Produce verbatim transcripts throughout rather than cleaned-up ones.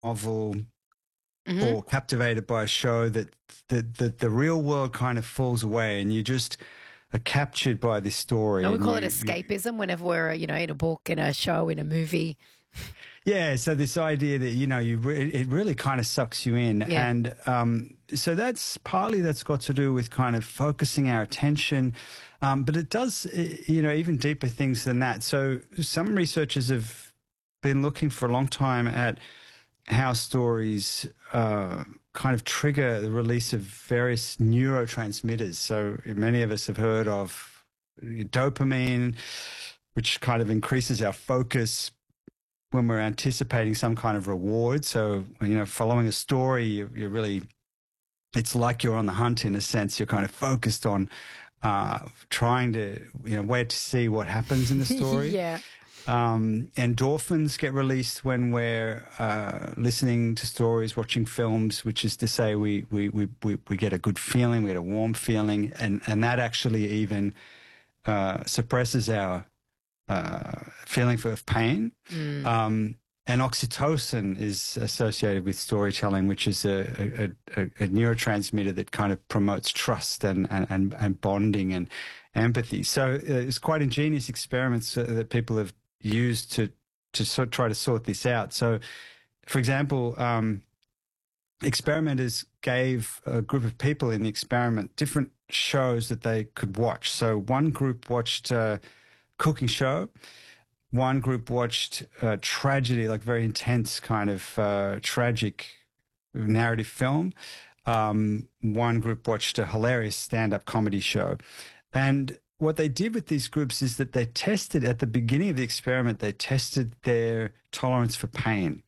novel Mm-hmm. or captivated by a show that the, the, the real world kind of falls away and you just are captured by this story. And we And call it you, you escapism whenever we're, you know, in a book, in a show, in a movie. yeah, so this idea that, you know, you re- it really kind of sucks you in. Yeah. And um, so that's partly that's got to do with kind of focusing our attention. Um, but it does, eh, you know, even deeper things than that. So some researchers have been looking for a long time at how stories uh, kind of trigger the release of various neurotransmitters. So many of us have heard of dopamine, which kind of increases our focus when we're anticipating some kind of reward. So, you know, following a story, you're, you're really, it's like you're on the hunt in a sense. You're kind of focused on uh, trying to, you know, wait to see what happens in the story. Yeah. Um, endorphins get released when we're uh, listening to stories, watching films, which is to say we, we, we, we, we get a good feeling, we get a warm feeling, and, and that actually even uh, suppresses our uh, feeling for pain. Mm. Um, and oxytocin is associated with storytelling, which is a, a, a, a neurotransmitter that kind of promotes trust and, and, and bonding and empathy. So uh, it's quite ingenious experiments uh, that people have used to to sort try to sort this out. So, for example, um, experimenters gave a group of people in the experiment different shows that they could watch. So one group watched a cooking show. One group watched a tragedy, like very intense kind of uh, tragic narrative film. Um, one group watched a hilarious stand-up comedy show. And what they did with these groups is that they tested, at the beginning of the experiment, they tested their tolerance for pain.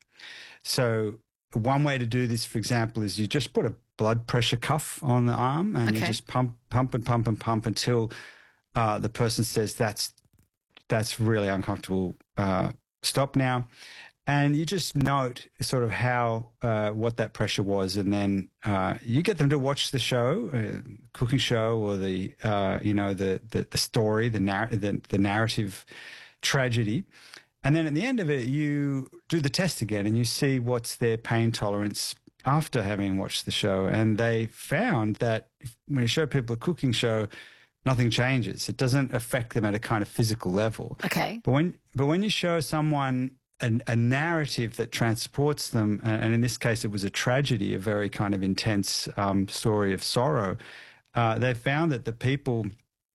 So one way to do this, for example, is you just put a blood pressure cuff on the arm and Okay. you just pump, pump and pump and pump until uh, the person says, that's that's really uncomfortable, uh, stop now. And you just note sort of how, uh, what that pressure was. And then uh, you get them to watch the show, uh, cooking show, or the, uh, you know, the, the, the story, the, narr- the, the narrative tragedy. And then at the end of it, you do the test again and you see what's their pain tolerance after having watched the show. And they found that when you show people a cooking show, nothing changes. It doesn't affect them at a kind of physical level. Okay. But when, but when you show someone a, a narrative that transports them, and in this case it was a tragedy, a very kind of intense um, story of sorrow, uh, they found that the people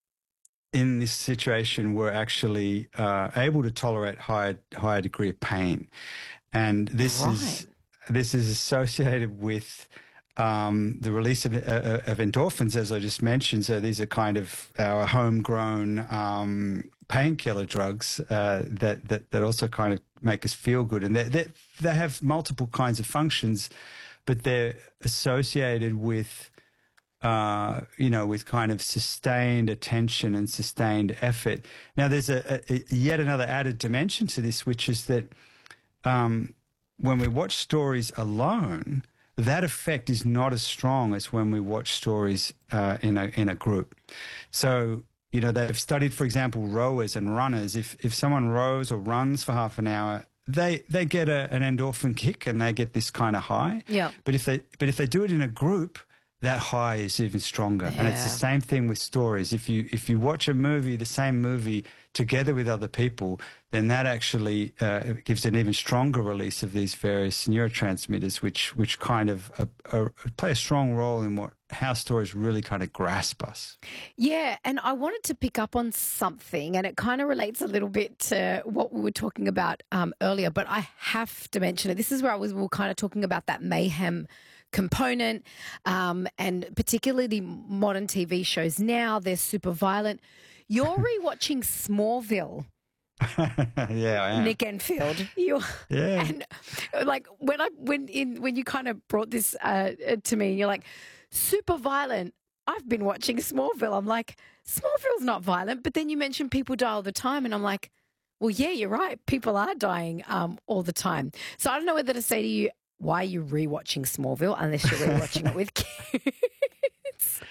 in this situation were actually uh, able to tolerate higher higher degree of pain, and this Right. is this is associated with um, the release of, uh, of endorphins, as I just mentioned. So these are kind of our homegrown um, painkiller drugs uh, that, that that also kind of make us feel good, and they they they have multiple kinds of functions, but they're associated with uh, you know, with kind of sustained attention and sustained effort. Now, there's a, a yet another added dimension to this, which is that um, when we watch stories alone, that effect is not as strong as when we watch stories uh, in a in a group. So, you know, they've studied, for example, rowers and runners. If if someone rows or runs for half an hour, they they get a, an endorphin kick and they get this kind of high. Yeah. But if they but if they do it in a group, that high is even stronger. And it's the Yeah. same thing with stories. If you if you watch a movie, the same movie, together with other people, then that actually uh, gives an even stronger release of these various neurotransmitters, which which kind of uh, uh, play a strong role in what how stories really kind of grasp us. Yeah, and I wanted to pick up on something, and it kind of relates a little bit to what we were talking about um, earlier, but I have to mention it. This is where I was we were kind of talking about that mayhem component, um, and particularly modern T V shows now, they're super violent. You're rewatching Smallville. Yeah, I am. Nick Enfield. You Yeah. and like when I when in when you kind of brought this uh, to me, you're like super violent. I've been watching Smallville. I'm like, Smallville's not violent, but then you mentioned people die all the time, and I'm like, well, yeah, you're right. People are dying um, all the time. So I don't know whether to say to you, why are you rewatching Smallville unless you're rewatching it with kids?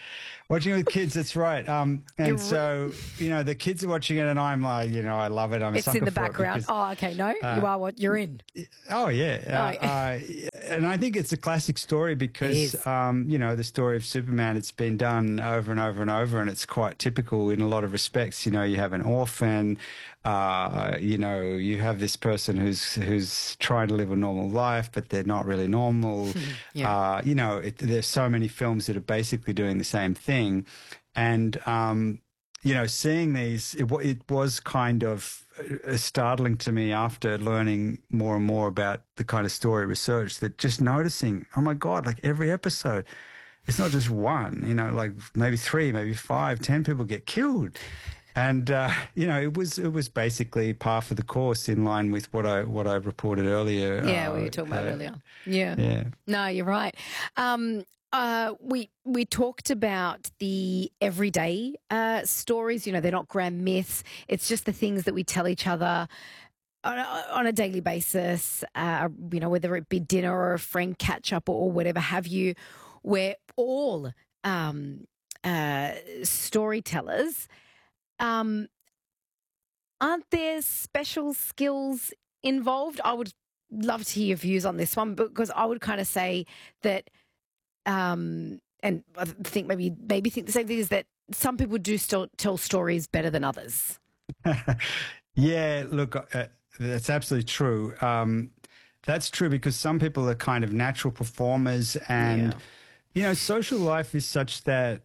Watching it with kids, that's right. Um, and You're- so, you know, the kids are watching it and I'm like, you know, I love it. I'm a It's sucker in the for it background. because- Oh, okay. No, you are what you're in. Oh yeah, uh, Oh, uh, and I think it's a classic story It because is. um, you know the story of Superman. It's been done over and over and over, and it's quite typical in a lot of respects. You know, you have an orphan. Uh, you know, you have this person who's who's trying to live a normal life, but they're not really normal. Yeah. uh, you know, it, there's so many films that are basically doing the same thing, and um, you know, seeing these, it, wa- it was kind of uh, startling to me after learning more and more about the kind of story research that just noticing, oh my God, like every episode, it's not just one, you know, like maybe three, maybe five, ten people get killed. And, uh, you know, it was it was basically par for the course in line with what I what I reported earlier. Yeah, uh, we were talking about uh, earlier. Yeah. Yeah. No, you're right. Um, uh, we we talked about the everyday uh, stories. You know, they're not grand myths. It's just the things that we tell each other on a, on a daily basis. Uh, you know, whether it be dinner or a friend catch up or whatever have you. We're all um, uh, storytellers. Um, aren't there special skills involved? I would love to hear your views on this one because I would kind of say that, um, and I think maybe maybe think the same thing is that some people do still tell stories better than others. Yeah, look, uh, that's absolutely true. Um, that's true because some people are kind of natural performers, and Yeah. you know, social life is such that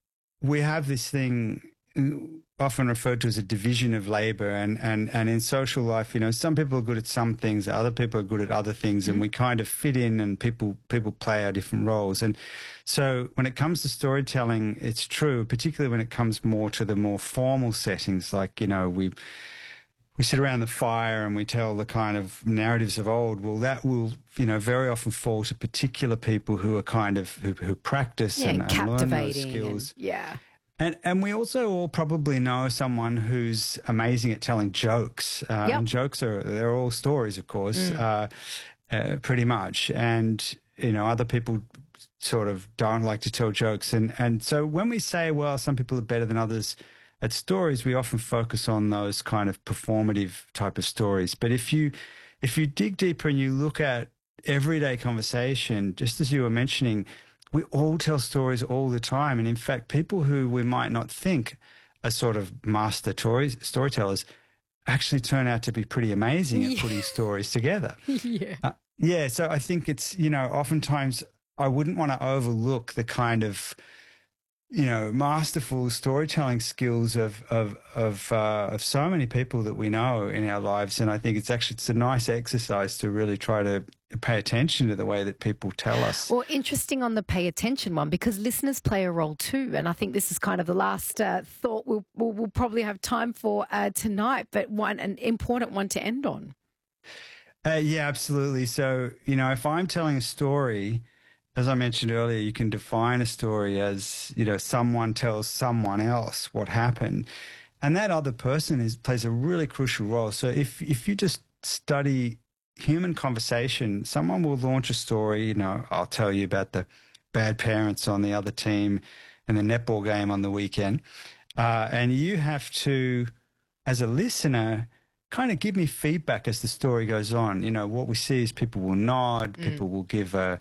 we have this thing uh, often referred to as a division of labor, and and and in social life, you know, some people are good at some things, other people are good at other things, and we kind of fit in, and people people play our different roles. And so when it comes to storytelling, it's true, particularly when it comes more to the more formal settings, like, you know, we we sit around the fire and we tell the kind of narratives of old. Well, that will, you know, very often fall to particular people who are kind of who, who practice Yeah, and, and and learn those captivating. skills. And, yeah. And and we also all probably know someone who's amazing at telling jokes. Uh, Yep. And jokes are they're all stories, of course, uh, uh, pretty much. And you know, other people sort of don't like to tell jokes. And and so when we say, well, some people are better than others at stories, we often focus on those kind of performative type of stories. But if you if you dig deeper and you look at everyday conversation, just as you were mentioning, we all tell stories all the time. And in fact, people who we might not think are sort of master story, storytellers actually turn out to be pretty amazing at Yeah. putting stories together. Yeah. Uh, yeah, so I think it's, you know, oftentimes I wouldn't want to overlook the kind of, you know, masterful storytelling skills of of of uh, of so many people that we know in our lives. And I think it's actually it's a nice exercise to really try to pay attention to the way that people tell us. Well, interesting on the pay attention one because listeners play a role too, and I think this is kind of the last uh, thought we'll, we'll we'll probably have time for uh, tonight, but one an important one to end on. Uh, yeah, absolutely. So, you know, if I'm telling a story, as I mentioned earlier, you can define a story as, you know, someone tells someone else what happened. And that other person is plays a really crucial role. So if if you just study human conversation, someone will launch a story, you know, I'll tell you about the bad parents on the other team and the netball game on the weekend. Uh, and you have to, as a listener, kind of give me feedback as the story goes on. You know, what we see is people will nod, people will give a,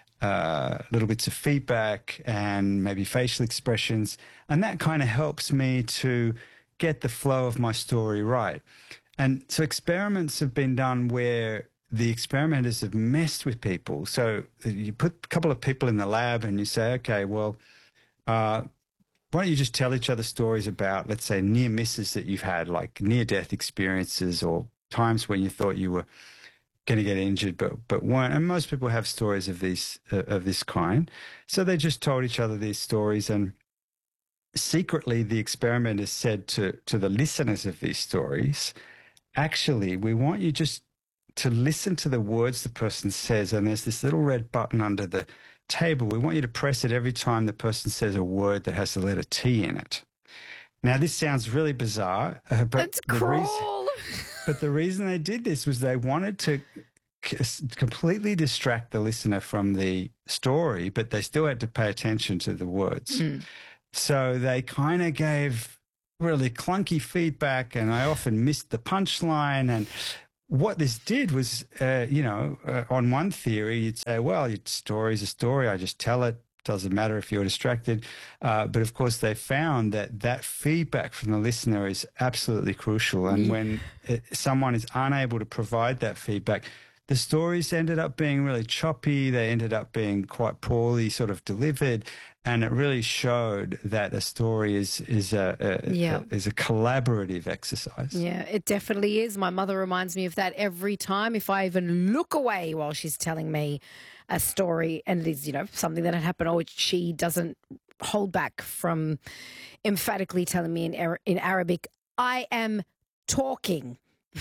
uh, little bits of feedback and maybe facial expressions. And that kind of helps me to get the flow of my story right. And so experiments have been done where the experimenters have messed with people. So you put a couple of people in the lab and you say, okay, well, uh, why don't you just tell each other stories about, let's say, near misses that you've had, like near-death experiences or times when you thought you were going to get injured but but weren't. And most people have stories of these uh, of this kind. So they just told each other these stories, and secretly the experimenters said to to the listeners of these stories, actually, we want you just to listen to the words the person says, and there's this little red button under the table. We want you to press it every time the person says a word that has the letter T in it. Now, this sounds really bizarre, uh, but That's the reason, cruel. but the reason they did this was they wanted to c- completely distract the listener from the story, but they still had to pay attention to the words. Mm. So they kind of gave really clunky feedback, and I often missed the punchline. And what this did was, uh, you know, uh, on one theory, you'd say, well, your story's a story. I just tell it. Doesn't matter if you're distracted. Uh, but of course, they found that that feedback from the listener is absolutely crucial. And when it, someone is unable to provide that feedback, the stories ended up being really choppy. They ended up being quite poorly sort of delivered. And it really showed that a story is is a, a, yeah. a is a collaborative exercise. Yeah, it definitely is. My mother reminds me of that every time. If I even look away while she's telling me a story, and it is, you know, something that had happened, or she doesn't hold back from emphatically telling me in in Arabic, I am talking.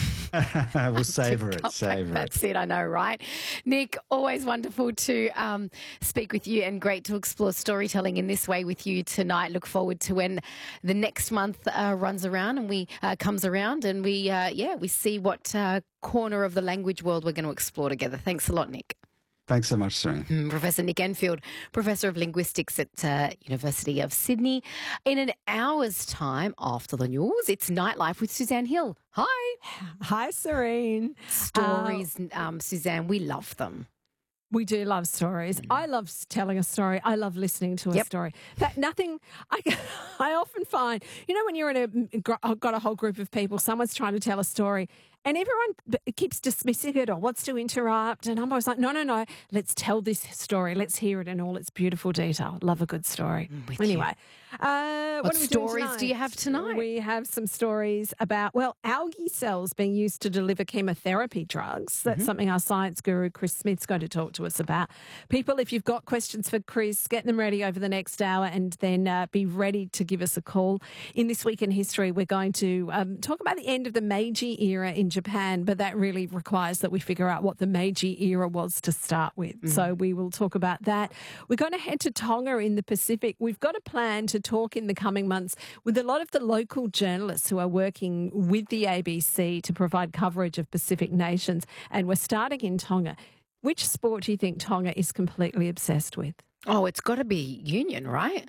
We'll savour it, savour it. That's it, I know, right? Nick, always wonderful to um, speak with you, and great to explore storytelling in this way with you tonight. Look forward to when the next month uh, runs around and we uh, comes around and we, uh, yeah, we see what uh, corner of the language world we're going to explore together. Thanks a lot, Nick. Thanks so much, Serene. Mm, Professor Nick Enfield, Professor of Linguistics at uh, University of Sydney. In an hour's time after the news, it's Nightlife with Suzanne Hill. Hi. Hi, Serene. Stories, uh, um, Suzanne, we love them. We do love stories. Mm. I love telling a story. I love listening to a yep. story. That nothing. I I often find, you know, when you're in a got a whole group of people, someone's trying to tell a story, and everyone keeps dismissing it or wants to interrupt. And I'm always like, no, no, no. Let's tell this story. Let's hear it in all its beautiful detail. Love a good story. With anyway, uh, what, what stories do you have tonight? We have some stories about, well, algae cells being used to deliver chemotherapy drugs. That's mm-hmm. something our science guru, Chris Smith's going to talk to us about. People, if you've got questions for Chris, get them ready over the next hour, and then uh, be ready to give us a call. In This Week in History, we're going to um, talk about the end of the Meiji era in Japan, but that really requires that we figure out what the Meiji era was to start with. Mm. So we will talk about that. We're going to head to Tonga in the Pacific. We've got a plan to talk in the coming months with a lot of the local journalists who are working with the A B C to provide coverage of Pacific nations. And we're starting in Tonga. Which sport do you think Tonga is completely obsessed with? Oh, it's got to be Union, right?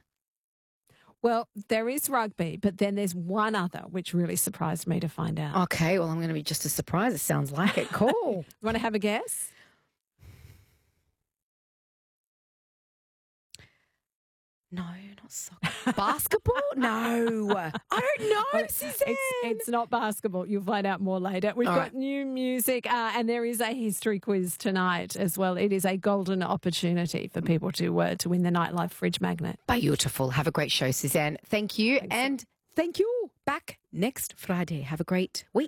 Well, there is rugby, but then there's one other which really surprised me to find out. Okay, well, I'm going to be just as surprised. It sounds like it. Cool. You want to have a guess? No, not soccer. Basketball? No. I don't know, Suzanne. It's, it's not basketball. You'll find out more later. We've All got right. new music uh, and there is a history quiz tonight as well. It is a golden opportunity for people to uh, to win the Nightlife fridge magnet. Beautiful. Have a great show, Suzanne. Thank you. Thanks. And thank you. Back next Friday. Have a great week.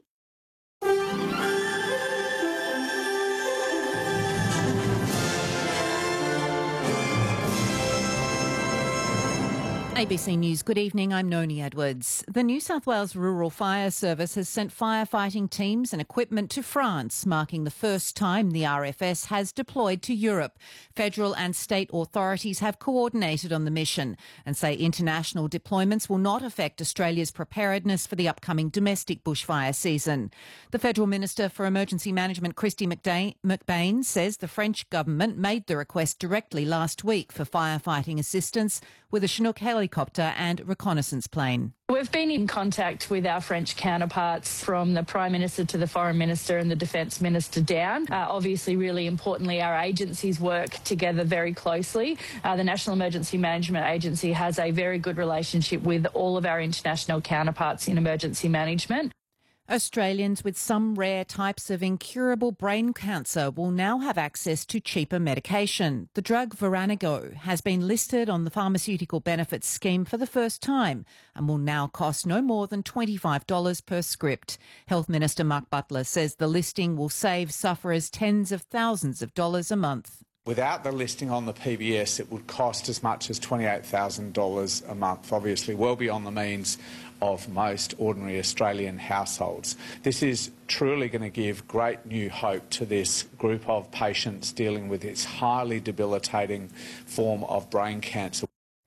A B C News, good evening, I'm Noni Edwards. The New South Wales Rural Fire Service has sent firefighting teams and equipment to France, marking the first time the R F S has deployed to Europe. Federal and state authorities have coordinated on the mission and say international deployments will not affect Australia's preparedness for the upcoming domestic bushfire season. The Federal Minister for Emergency Management, Kristy McBain, says the French government made the request directly last week for firefighting assistance with a Chinook helicopter and reconnaissance plane. We've been in contact with our French counterparts, from the Prime Minister to the Foreign Minister and the Defence Minister down. Uh, obviously, really importantly, our agencies work together very closely. Uh, the National Emergency Management Agency has a very good relationship with all of our international counterparts in emergency management. Australians with some rare types of incurable brain cancer will now have access to cheaper medication. The drug Voranigo has been listed on the Pharmaceutical Benefits Scheme for the first time and will now cost no more than twenty-five dollars per script. Health Minister Mark Butler says the listing will save sufferers tens of thousands of dollars a month. Without the listing on the P B S, it would cost as much as twenty-eight thousand dollars a month, obviously well beyond the means of most ordinary Australian households. This is truly going to give great new hope to this group of patients dealing with this highly debilitating form of brain cancer.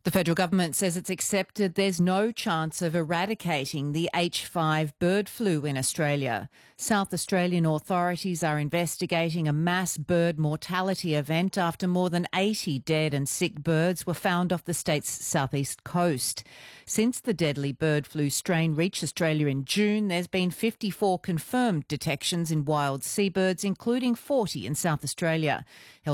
The federal government says it's accepted there's no chance of eradicating the H five bird flu in Australia. South Australian authorities are investigating a mass bird mortality event after more than eighty dead and sick birds were found off the state's southeast coast. Since the deadly bird flu strain reached Australia in June, there's been fifty-four confirmed detections in wild seabirds, including forty in South Australia.